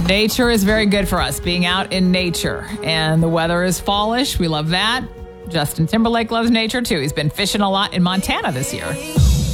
Nature is very good for us, being out in nature. And the weather is fallish. We love that. Justin Timberlake loves nature, too. He's been fishing a lot in Montana this year.